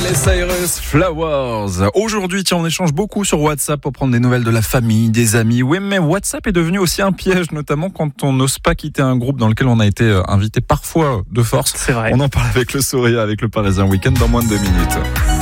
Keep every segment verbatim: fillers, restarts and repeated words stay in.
Miley Cyrus, Flowers. Aujourd'hui, tiens, on échange beaucoup sur WhatsApp pour prendre des nouvelles de la famille, des amis. Oui, mais WhatsApp est devenu aussi un piège, notamment quand on n'ose pas quitter un groupe dans lequel on a été invité parfois de force. C'est vrai. On en parle avec le Soria, avec le Parisien Week-end dans moins de deux minutes.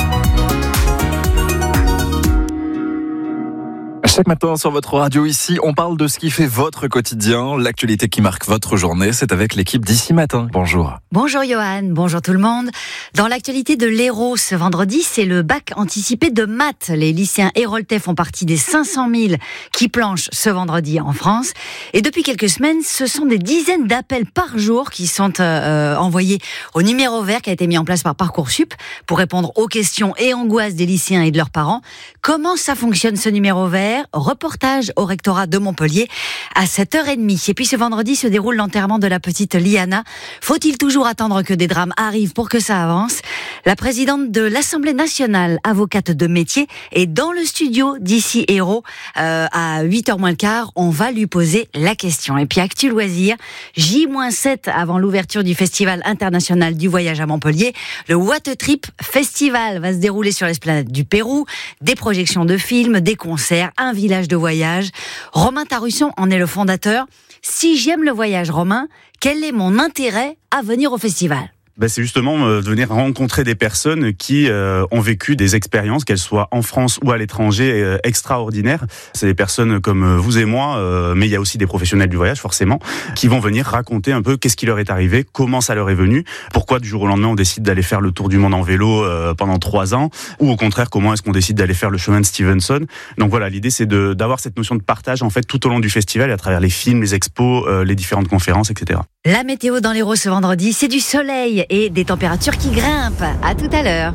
Chaque matin sur votre radio ici, on parle de ce qui fait votre quotidien, l'actualité qui marque votre journée. C'est avec l'équipe d'ici matin. Bonjour. Bonjour Johan, bonjour tout le monde. Dans l'actualité de l'Hérault ce vendredi, c'est le bac anticipé de maths. Les lycéens héroltais font partie des cinq cent mille qui planchent ce vendredi en France. Et depuis quelques semaines, ce sont des dizaines d'appels par jour qui sont euh, envoyés au numéro vert qui a été mis en place par Parcoursup pour répondre aux questions et angoisses des lycéens et de leurs parents. Comment ça fonctionne ce numéro vert ? Reportage au rectorat de Montpellier à sept heures trente. Et puis ce vendredi se déroule l'enterrement de la petite Liana. Faut-il toujours attendre que des drames arrivent pour que ça avance ? La présidente de l'Assemblée nationale, avocate de métier, est dans le studio d'ici Hérault. Euh, à huit heures moins le quart, on va lui poser la question. Et puis Actu Loisirs, J sept avant l'ouverture du Festival international du voyage à Montpellier. Le What a Trip Festival va se dérouler sur l'esplanade du Pérou. Des projections de films, des concerts, un village de voyage. Romain Tarusson en est le fondateur. Si j'aime le voyage, Romain, quel est mon intérêt à venir au festival ? Ben c'est justement euh, de venir rencontrer des personnes qui euh, ont vécu des expériences, qu'elles soient en France ou à l'étranger, euh, extraordinaires. C'est des personnes comme euh, vous et moi, euh, mais il y a aussi des professionnels du voyage, forcément, qui vont venir raconter un peu qu'est-ce qui leur est arrivé, comment ça leur est venu, pourquoi du jour au lendemain on décide d'aller faire le tour du monde en vélo euh, pendant trois ans, ou au contraire, comment est-ce qu'on décide d'aller faire le chemin de Stevenson. Donc voilà, l'idée c'est de, d'avoir cette notion de partage en fait tout au long du festival, à travers les films, les expos, euh, les différentes conférences, et cetera. La météo dans l'Hérault ce vendredi, c'est du soleil et des températures qui grimpent. À tout à l'heure.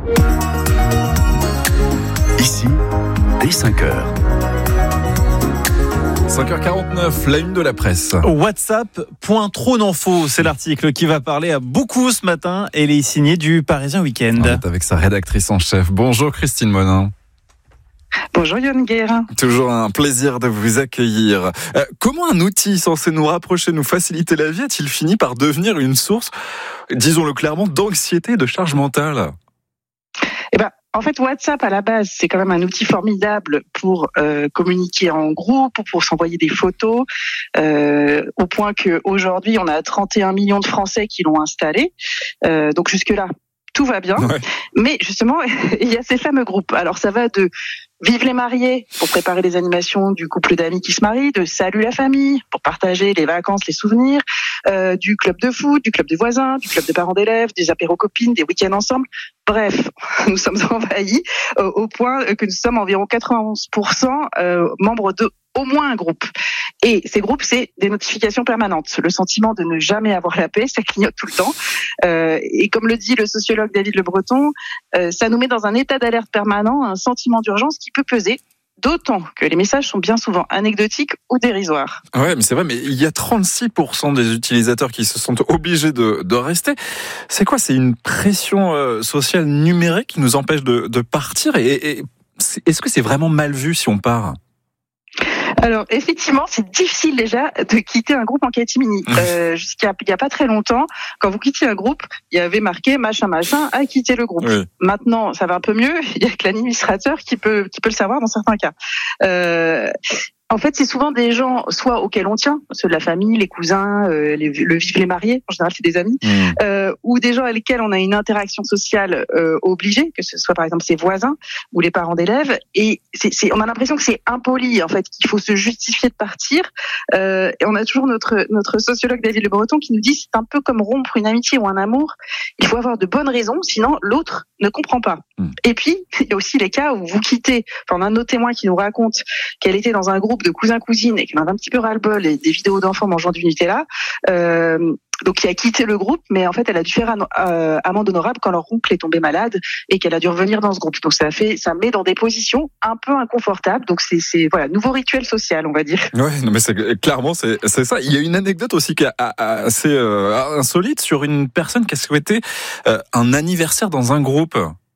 Ici, dès cinq heures. cinq heures quarante-neuf, la une de la presse. WhatsApp, point trop d'infos, c'est l'article qui va parler à beaucoup ce matin et il est signé du Parisien Week-end. On est avec sa rédactrice en chef. Bonjour Christine Monin. Bonjour Yann Guerre. Toujours un plaisir de vous accueillir. Euh, comment un outil censé nous rapprocher, nous faciliter la vie, a-t-il fini par devenir une source, disons-le clairement, d'anxiété et de charge mentale ? Eh ben, en fait, WhatsApp, à la base, c'est quand même un outil formidable pour euh, communiquer en groupe, pour, pour s'envoyer des photos, euh, au point qu'aujourd'hui, on a trente et un millions de Français qui l'ont installé. Euh, donc jusque-là, tout va bien. Ouais. Mais justement, il y a ces fameux groupes. Alors ça va de Vive les mariés pour préparer les animations du couple d'amis qui se marient, de Salut la famille pour partager les vacances, les souvenirs, euh, du club de foot, du club de voisins, du club de parents d'élèves, des apéros copines, des week-ends ensemble. Bref, nous sommes envahis euh, au point que nous sommes environ quatre-vingt-onze pour cent euh, membres de au moins un groupe. Et ces groupes, c'est des notifications permanentes. Le sentiment de ne jamais avoir la paix, ça clignote tout le temps. Euh, et comme le dit le sociologue David Le Breton, euh, ça nous met dans un état d'alerte permanent, un sentiment d'urgence qui peut peser, d'autant que les messages sont bien souvent anecdotiques ou dérisoires. Ouais, mais c'est vrai, mais il y a trente-six pour cent des utilisateurs qui se sentent obligés de, de rester. C'est quoi ? C'est une pression euh, sociale numérique qui nous empêche de, de partir et, et est-ce que c'est vraiment mal vu si on part ? Alors effectivement, c'est difficile déjà de quitter un groupe en catimini. Euh, jusqu'à il y a pas très longtemps, quand vous quittiez un groupe, il y avait marqué machin machin a quitté le groupe. Oui. Maintenant, ça va un peu mieux. Il y a que l'administrateur qui peut qui peut le savoir dans certains cas. Euh, En fait, c'est souvent des gens, soit auxquels on tient, ceux de la famille, les cousins, euh, les, le vivent les mariés, en général c'est des amis, mmh. euh, ou des gens avec lesquels on a une interaction sociale euh, obligée, que ce soit par exemple ses voisins ou les parents d'élèves, et c'est, c'est, on a l'impression que c'est impoli, en fait, qu'il faut se justifier de partir, euh, et on a toujours notre, notre sociologue David Le Breton qui nous dit c'est un peu comme rompre une amitié ou un amour, il faut avoir de bonnes raisons, sinon l'autre ne comprend pas. Mmh. Et puis, il y a aussi les cas où vous quittez, enfin, on a un autre témoin qui nous raconte qu'elle était dans un groupe de cousins-cousines et qui en a un petit peu ras-le-bol et des vidéos d'enfants mangeant du Nutella. Euh, donc, qui a quitté le groupe, mais en fait, elle a dû faire euh, amende honorable quand leur oncle est tombé malade et qu'elle a dû revenir dans ce groupe. Donc, ça fait, ça met dans des positions un peu inconfortables. Donc, c'est, c'est voilà, nouveau rituel social, on va dire. Ouais, non, mais c'est clairement, c'est, c'est ça. Il y a une anecdote aussi qui est assez euh, insolite sur une personne qui a souhaité euh, un anniversaire dans un groupe.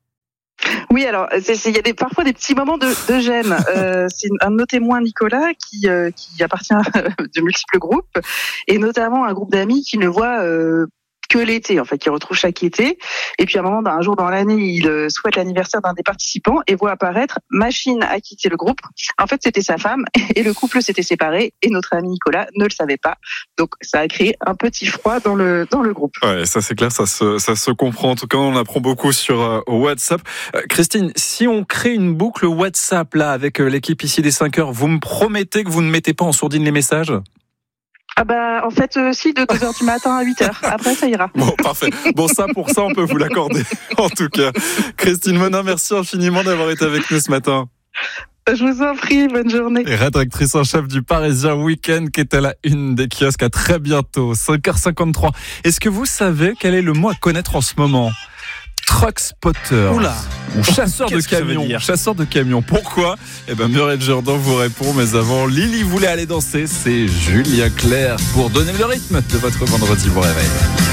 Oui, alors il y a des, parfois des petits moments de, de gêne. Euh, c'est un de nos témoins, Nicolas, qui, euh, qui appartient à de multiples groupes, et notamment un groupe d'amis qui ne voit euh, que l'été, en fait, qu'il retrouve chaque été. Et puis à un moment, un jour dans l'année, il souhaite l'anniversaire d'un des participants et voit apparaître Machine a quitté le groupe. En fait, c'était sa femme et le couple s'était séparé et notre ami Nicolas ne le savait pas. Donc ça a créé un petit froid dans le dans le groupe. Ouais, ça c'est clair, ça se ça se comprend. En tout cas, on apprend beaucoup sur euh, WhatsApp. Euh, Christine, si on crée une boucle WhatsApp là avec euh, l'équipe ici des cinq heures, vous me promettez que vous ne mettez pas en sourdine les messages ? Ah bah en fait euh, si, de deux heures du matin à huit heures. Après ça ira. Bon, parfait. Bon, ça pour ça on peut vous l'accorder. En tout cas, Christine Monin, merci infiniment d'avoir été avec nous ce matin. Je vous en prie, bonne journée. Et rédactrice en chef du Parisien Week-end qui est à la une des kiosques. À très bientôt, cinq heures cinquante-trois. Est-ce que vous savez quel est le mot à connaître en ce moment ? Truck spotter. Oula. Ou chasseur de Qu'est-ce que ça veut camions. dire ? Chasseur de camions. Pourquoi ? Eh ben, Muriel Jourdan vous répond, mais avant, Lily voulait aller danser. C'est Julien Clerc pour donner le rythme de votre vendredi bon réveil.